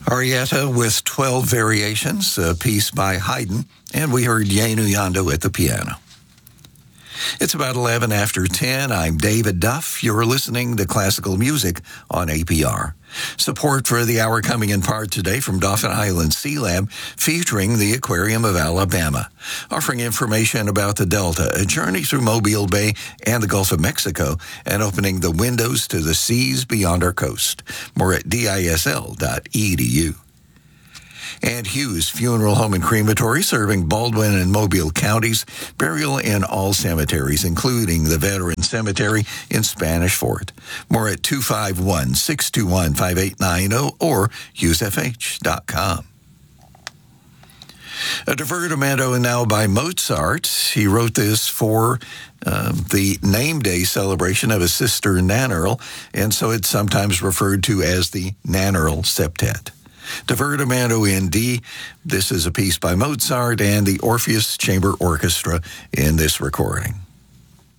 Arietta with 12 Variations, a piece by Haydn, and we heard Yenu Yando at the piano. It's about 11 after 10. I'm David Duff. You're listening to Classical Music on APR. Support for the hour coming in part today from Dauphin Island Sea Lab, featuring the Aquarium of Alabama, offering information about the Delta, a journey through Mobile Bay and the Gulf of Mexico, and opening the windows to the seas beyond our coast. More at disl.edu. And Hughes Funeral Home and Crematory, serving Baldwin and Mobile counties, burial in all cemeteries, including the Veteran Cemetery in Spanish Fort. More at 251-621-5890 or hughesfh.com. A divertimento now by Mozart. He wrote this for the name day celebration of his sister Nannerl, and so it's sometimes referred to as the Nannerl Septet. Divertimento in D. This is a piece by Mozart and the Orpheus Chamber Orchestra in this recording.